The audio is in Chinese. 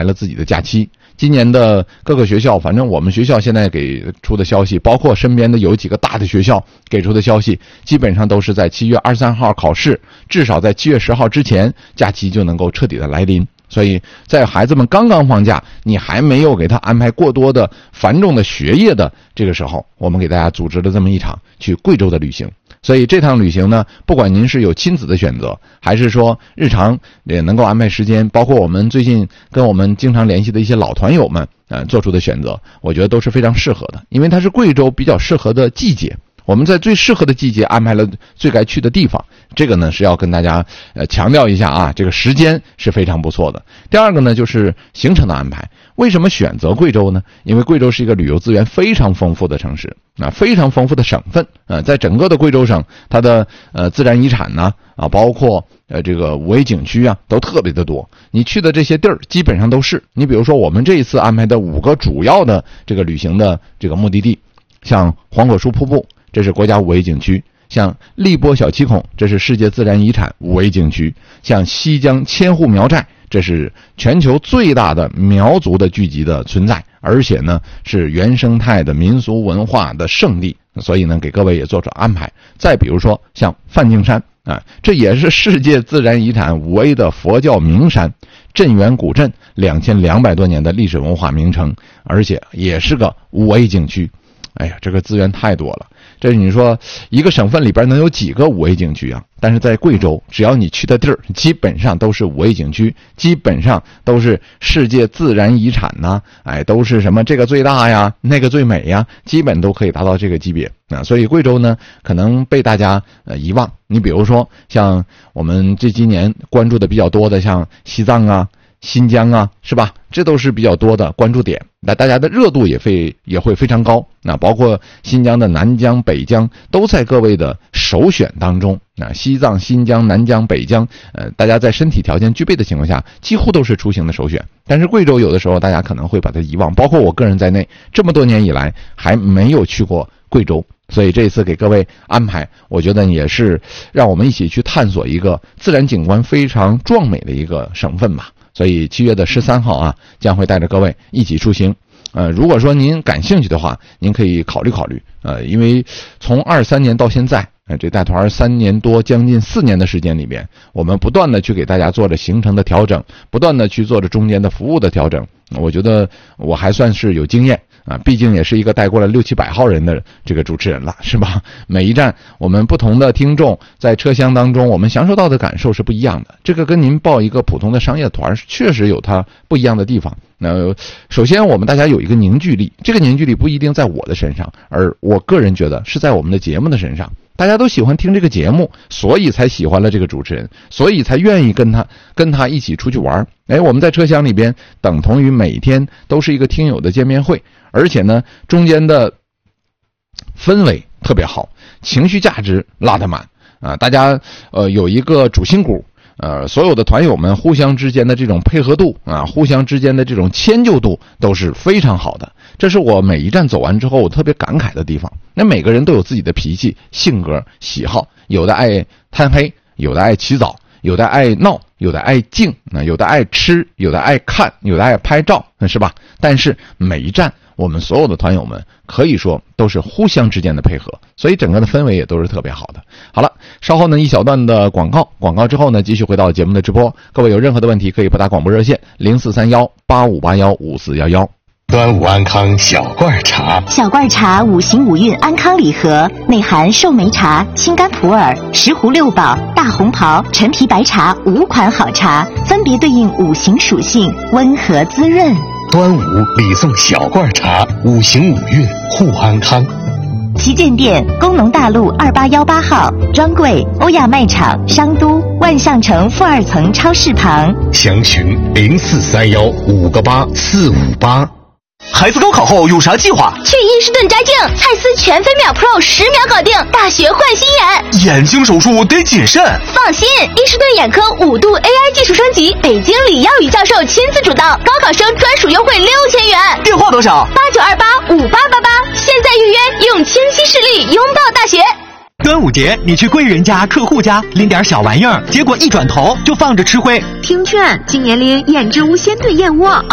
排了自己的假期。今年的各个学校，反正我们学校现在给出的消息，包括身边的有几个大的学校给出的消息，基本上都是在7月23号考试，至少在7月10号之前，假期就能够彻底的来临。所以在孩子们刚刚放假，你还没有给他安排过多的繁重的学业的这个时候，我们给大家组织了这么一场去贵州的旅行。所以这趟旅行呢，不管您是有亲子的选择，还是说日常也能够安排时间，包括我们最近跟我们经常联系的一些老团友们做出的选择，我觉得都是非常适合的，因为它是贵州比较适合的季节。我们在最适合的季节安排了最该去的地方，这个呢是要跟大家强调一下啊，这个时间是非常不错的。第二个呢就是行程的安排。为什么选择贵州呢？因为贵州是一个旅游资源非常丰富的城市，非常丰富的省份，在整个的贵州省，它的自然遗产呢包括这个五 A 景区啊都特别的多。你去的这些地儿基本上都是，你比如说我们这一次安排的5个主要的这个旅行的这个目的地，像黄果树瀑布，这是国家5 A 景区，像荔波小七孔，这是世界自然遗产5 A 景区，像西江千户苗寨，这是全球最大的苗族的聚集的存在，而且呢是原生态的民俗文化的圣地，所以呢给各位也做出安排。再比如说像梵净山这也是世界自然遗产5 A 的佛教名山，镇元古镇2200多年的历史文化名城，而且也是个5 A 景区。哎呀，这个资源太多了。这你说一个省份里边能有几个5 A 景区啊？但是在贵州，只要你去的地儿，基本上都是5 A 景区，基本上都是世界自然遗产呐，都是什么这个最大呀，那个最美呀，基本都可以达到这个级别。所以贵州呢，可能被大家遗忘。你比如说，像我们这几年关注的比较多的，像西藏啊、新疆啊，是吧？这都是比较多的关注点，那大家的热度也会非常高。那包括新疆的南疆、北疆都在各位的首选当中。那西藏、新疆、南疆、北疆，大家在身体条件具备的情况下，几乎都是出行的首选。但是贵州有的时候大家可能会把它遗忘，包括我个人在内，这么多年以来还没有去过贵州。所以这一次给各位安排，我觉得也是让我们一起去探索一个自然景观非常壮美的一个省份吧。所以7月13号啊，将会带着各位一起出行。如果说您感兴趣的话，您可以考虑考虑。因为从23年到现在，这带团3年多，将近4年的时间里边，我们不断的去给大家做着行程的调整，不断的去做着中间的服务的调整。我觉得我还算是有经验毕竟也是一个带过了600-700号人的这个主持人了，是吧？每一站我们不同的听众在车厢当中，我们享受到的感受是不一样的。这个跟您报一个普通的商业团确实有它不一样的地方。首先我们大家有一个凝聚力，这个凝聚力不一定在我的身上，而我个人觉得是在我们的节目的身上。大家都喜欢听这个节目，所以才喜欢了这个主持人，所以才愿意跟他一起出去玩。我们在车厢里边等同于每天都是一个听友的见面会，而且呢中间的氛围特别好，情绪价值拉得满大家有一个主心骨，所有的团友们互相之间的这种配合度互相之间的这种迁就度都是非常好的。这是我每一站走完之后我特别感慨的地方。那每个人都有自己的脾气、性格、喜好，有的爱贪黑，有的爱起早，有的爱闹，有的爱静，有的爱吃，有的爱看，有的爱拍照，是吧？但是每一站我们所有的团友们可以说都是互相之间的配合，所以整个的氛围也都是特别好的。好了，稍后呢一小段的广告之后呢，继续回到节目的直播。各位有任何的问题可以拨打广播热线043185815411。 端午安康小罐茶， 小罐茶5行5运安康礼盒，内含寿眉茶、青柑普洱、石斛六宝、大红袍、陈皮白茶5款好茶，分别对应5行属性，温和滋润。 端午礼送小罐茶，5行5运护安康。 旗舰店工农大路2818号，专柜欧亚卖场商都万象城负2层超市旁， 详询0431588458。 孩子高考后有啥计划？ 去伊士顿摘镜，蔡司全飞秒 Pro10秒搞定，大学换新眼。 眼睛手术得谨慎。 放心，伊士顿眼科5度 AI 技术升级，北京李耀宇教授亲自主导，高考生专属优惠6000元。 电话多少 ？89285888，现在预约，用清晰视力拥抱大学。 端午节你去贵人家、客户家拎点小玩意儿，结果一转头就放着吃灰。 听劝，今年拎燕之屋鲜炖燕窝。